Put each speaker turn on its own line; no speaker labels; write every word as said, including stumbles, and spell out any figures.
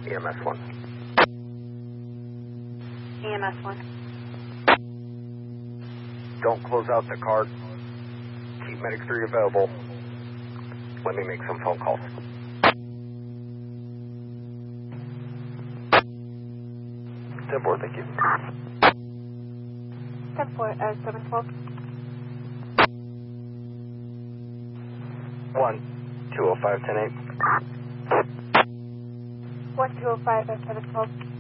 E M S one.
E M S one.
Don't close out the card. Keep Medic three available. Let me make some phone calls. ten four, thank you.
ten four, uh, seven twelve.
one two oh five, ten eight.
one two oh five, uh, seven twelve.